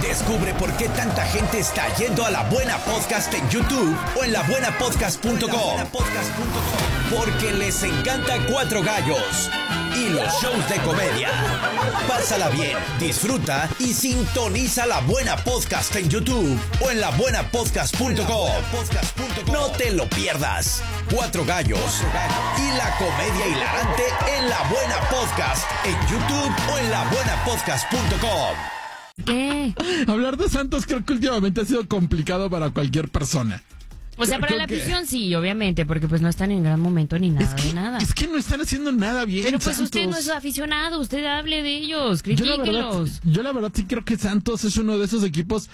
Descubre por qué tanta gente está yendo a La Buena Podcast en YouTube o en labuenapodcast.com. Porque les encanta Cuatro Gallos y los shows de comedia. Pásala bien, disfruta y sintoniza La Buena Podcast en YouTube o en labuenapodcast.com. No te lo pierdas. Cuatro Gallos y la comedia hilarante en La Buena Podcast en YouTube o en labuenapodcast.com. ¿Qué? Hablar de Santos creo que últimamente ha sido complicado para cualquier persona. O sea, para la afición sí, obviamente, porque pues no están en gran momento ni nada de nada. Es que no están haciendo nada bien. Pero pues Santos. usted no es aficionado, usted hable de ellos, critíquelos. Yo la verdad sí creo que Santos es uno de esos equipos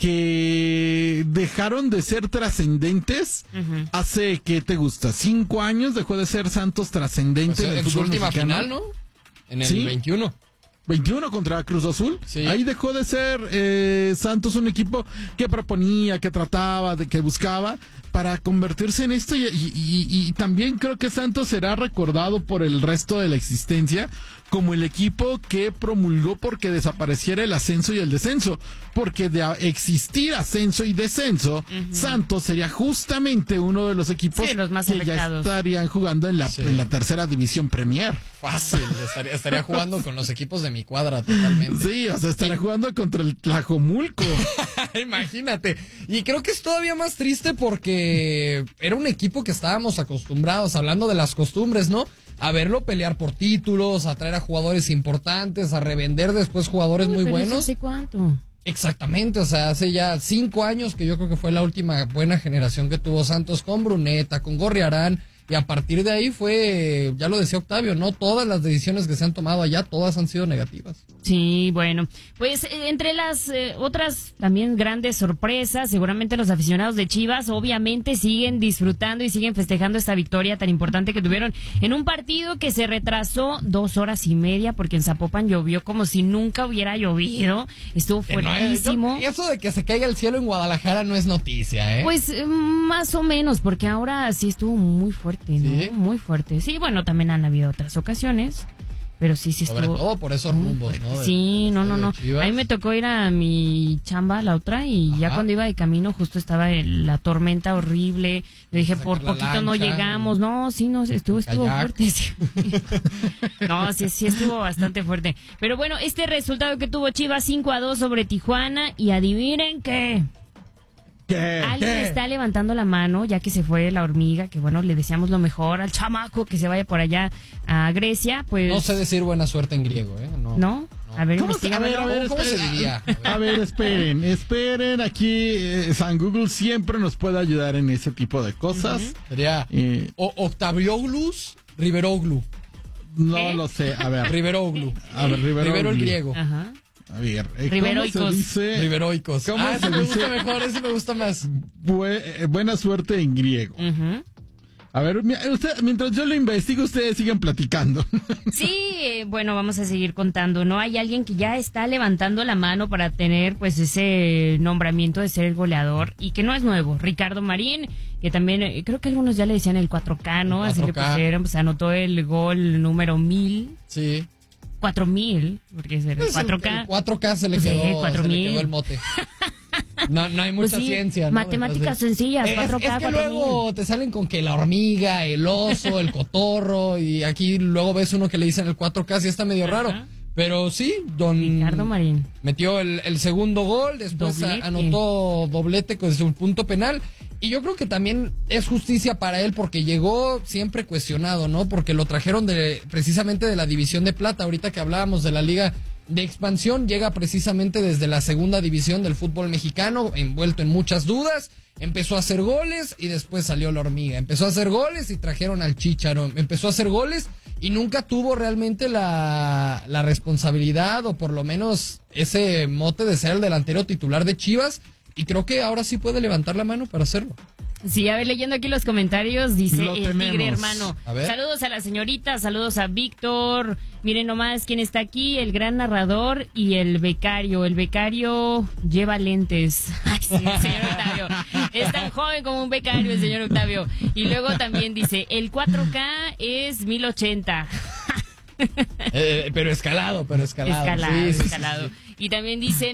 que dejaron de ser trascendentes hace, ¿qué te gusta? 5 años dejó de ser Santos trascendente pues en su última final, ¿no? En el 21. 21 contra Cruz Azul. Sí. Ahí dejó de ser Santos un equipo que proponía, que trataba, que buscaba para convertirse en esto y también creo que Santos será recordado por el resto de la existencia como el equipo que promulgó porque desapareciera el ascenso y el descenso, porque de existir ascenso y descenso, Santos sería justamente uno de los equipos los más que afectados. ya estarían jugando en la tercera división Premier. Fácil, estaría jugando con los equipos de mi cuadra totalmente. Sí, o sea, estaría jugando contra el Tlajomulco. Imagínate. Y creo que es todavía más triste porque era un equipo que estábamos acostumbrados, hablando de las costumbres, ¿no? A verlo pelear por títulos, a traer a jugadores importantes, a revender después jugadores muy buenos. ¿Hace cuánto? Exactamente, o sea, hace ya 5 años que yo creo que fue la última buena generación que tuvo Santos con Bruneta, con Gorriarán. Y a partir de ahí fue, ya lo decía Octavio, no todas las decisiones que se han tomado allá, todas han sido negativas. Sí, bueno, pues entre las otras también grandes sorpresas, seguramente los aficionados de Chivas obviamente siguen disfrutando y siguen festejando esta victoria tan importante que tuvieron en un partido que se retrasó 2 horas y media porque en Zapopan llovió como si nunca hubiera llovido, estuvo fuertísimo. Y eso de que se caiga el cielo en Guadalajara no es noticia, ¿eh? Pues más o menos, porque ahora sí estuvo muy fuerte. ¿Sí? ¿No? Muy fuerte. Sí, bueno, también han habido otras ocasiones, pero sí estuvo. Sobre todo por esos rumbos, ¿no? Sí, no. A mí me tocó ir a mi chamba, la otra, y ya cuando iba de camino justo estaba la tormenta horrible. Le dije, por poquito no llegamos. No, sí, no, estuvo fuerte. Sí. No, sí estuvo bastante fuerte. Pero bueno, este resultado que tuvo Chivas 5-2 sobre Tijuana, y adivinen qué. Alguien está levantando la mano, ya que se fue la hormiga, que bueno, le deseamos lo mejor al chamaco que se vaya por allá a Grecia, pues. No sé decir buena suerte en griego, ¿eh? No. A ver, ¿Cómo se diría? A ver, esperen, aquí San Google siempre nos puede ayudar en ese tipo de cosas. Sería Octavioglus Riveroglu. No lo sé, a ver. Riveroglu. A ver, Rivero el griego. Ajá. A ver, Riveroicos. Riveroicos. ¿Cómo se ese me dice? gusta mejor, ese me gusta más. Buena suerte en griego. A ver, mientras yo lo investigo, ustedes sigan platicando. Sí, bueno, vamos a seguir contando, ¿no? Hay alguien que ya está levantando la mano para tener, pues, ese nombramiento de ser el goleador, y que no es nuevo. Ricardo Marín, que también, creo que algunos ya le decían el 4K, ¿no? El 4K. Así le pusieron, pues, anotó el gol número 1000. Sí. 4000, porque es el 4K. El 4K se le Sí, quedó, 4000. el mote. No hay mucha Pues sí, ciencia, ¿no? matemáticas sencillas, 4K, es que 4000. luego te salen con que la hormiga, el oso, el cotorro, y aquí luego ves uno que le dicen el 4K, sí está medio raro. Pero sí, Ricardo Marín metió el segundo gol, después anotó doblete con su punto penal. Y yo creo que también es justicia para él porque llegó siempre cuestionado, ¿no? Porque lo trajeron precisamente de la División de Plata. Ahorita que hablábamos de la Liga de Expansión, llega precisamente desde la segunda división del fútbol mexicano, envuelto en muchas dudas. Empezó a hacer goles y después salió la hormiga. Empezó a hacer goles y trajeron al Chícharo. Empezó a hacer goles y nunca tuvo realmente la responsabilidad, o por lo menos ese mote de ser el delantero titular de Chivas. Y creo que ahora sí puede levantar la mano para hacerlo. Sí, a ver, leyendo aquí los comentarios, dice el Tigre Hermano. Saludos a la señorita, saludos a Víctor. Miren nomás quién está aquí, el gran narrador y el becario. El becario lleva lentes. Ay, sí, el señor Octavio. Es tan joven como un becario el señor Octavio. Y luego también dice, el 4K es 1080. Pero escalado. Escalado. Y también dice,